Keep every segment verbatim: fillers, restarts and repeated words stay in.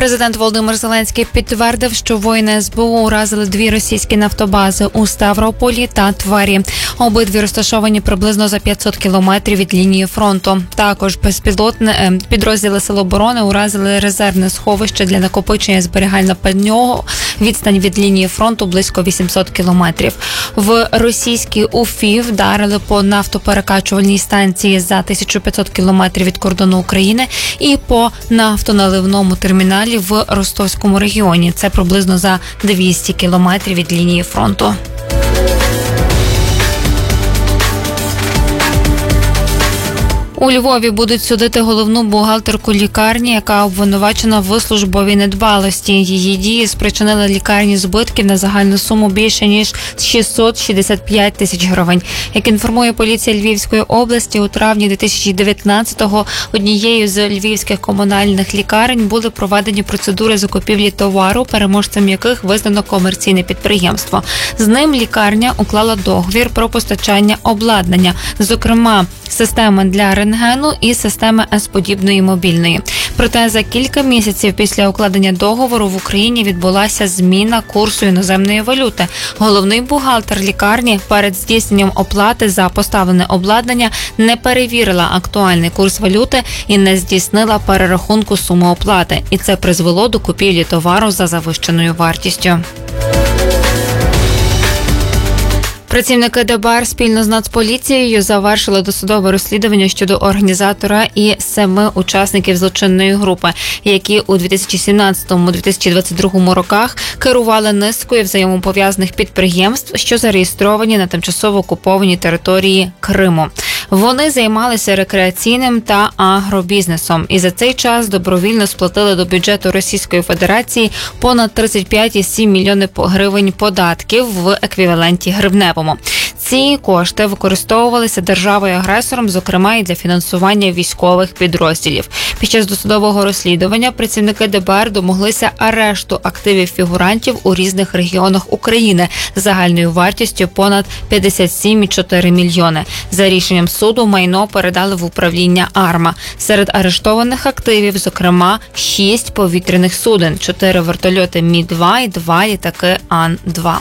Президент Володимир Зеленський підтвердив, що воїни ес бе у уразили дві російські нафтобази у Ставрополі та Твері. Обидві розташовані приблизно за п'ятсот кілометрів від лінії фронту. Також безпілотне підрозділи Сил оборони уразили резервне сховище для накопичення зберігання пального. Відстань від лінії фронту близько вісімсот кілометрів. В російській Уфі вдарили по нафтоперекачувальній станції за тисячу п'ятсот кілометрів від кордону України і по нафтоналивному терміналі в Ростовському регіоні. Це приблизно за двісті кілометрів від лінії фронту. У Львові будуть судити головну бухгалтерку лікарні, яка обвинувачена в службовій недбалості. Її дії спричинили лікарні збитків на загальну суму більше ніж шістсот шістдесят п'ять тисяч гривень. Як інформує поліція Львівської області, у травні дві тисячі дев'ятнадцятого однією з львівських комунальних лікарень були проведені процедури закупівлі товару, переможцем яких визнано комерційне підприємство. З ним лікарня уклала договір про постачання обладнання, зокрема системи для рентгену і системи С-подібної мобільної. Проте за кілька місяців після укладення договору в Україні відбулася зміна курсу іноземної валюти. Головний бухгалтер лікарні перед здійсненням оплати за поставлене обладнання не перевірила актуальний курс валюти і не здійснила перерахунку суми оплати. І це призвело до купівлі товару за завищеною вартістю. Працівники де бе ер спільно з Нацполіцією завершили досудове розслідування щодо організатора і семи учасників злочинної групи, які у дві тисячі сімнадцятому - дві тисячі двадцять другому роках керували низкою взаємопов'язаних підприємств, що зареєстровані на тимчасово окупованій території Криму. Вони займалися рекреаційним та агробізнесом і за цей час добровільно сплатили до бюджету Російської Федерації понад тридцять п'ять цілих сім десятих мільйони гривень податків в еквіваленті гривневому. Ці кошти використовувалися державою-агресором, зокрема і для фінансування військових підрозділів. Під час досудового розслідування працівники де бе ер домоглися арешту активів фігурантів у різних регіонах України загальною вартістю понад п'ятдесят сім цілих чотири мільйони. За рішенням суду майно передали в управління АРМА. Серед арештованих активів, зокрема, шість повітряних суден, чотири вертольоти Мі два і два літаки Ан два.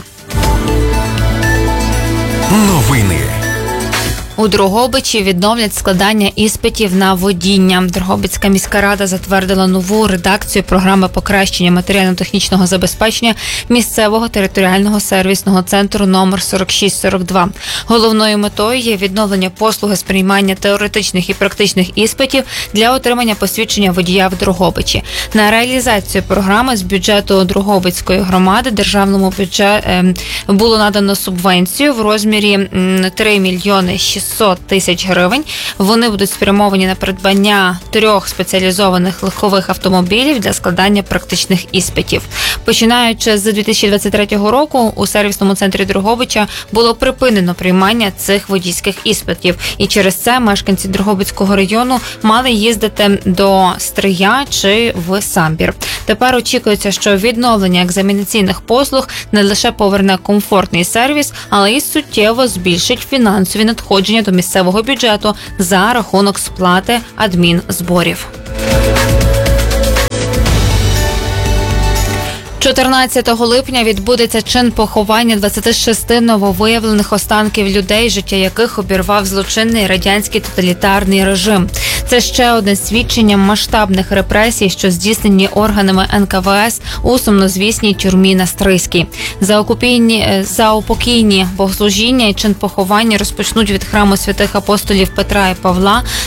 Новини. У Дрогобичі відновлять складання іспитів на водіння. Дрогобицька міська рада затвердила нову редакцію програми покращення матеріально-технічного забезпечення місцевого територіального сервісного центру номер сорок шість сорок два. Головною метою є відновлення послуги з приймання теоретичних і практичних іспитів для отримання посвідчення водія в Дрогобичі. На реалізацію програми з бюджету Дрогобицької громади державному бюджету було надано субвенцію в розмірі три мільйони шістсот тисяч гривень. Вони будуть спрямовані на придбання трьох спеціалізованих легкових автомобілів для складання практичних іспитів. Починаючи з дві тисячі двадцять третього року у сервісному центрі Дрогобича було припинено приймання цих водійських іспитів. І через це мешканці Дрогобицького району мали їздити до Стрия чи в Самбір. Тепер очікується, що відновлення екзаменаційних послуг не лише поверне комфортний сервіс, але й суттєво збільшить фінансові надходження до місцевого бюджету за рахунок сплати адмінзборів. чотирнадцятого липня відбудеться чин поховання двадцяти шести нововиявлених останків людей, життя яких обірвав злочинний радянський тоталітарний режим. Це ще одне свідчення масштабних репресій, що здійснені органами ен ка ве ес у сумнозвісній тюрмі на Стрийській. За окупійні, за упокійні богослужіння і чин поховання розпочнуть від храму святих апостолів Петра і Павла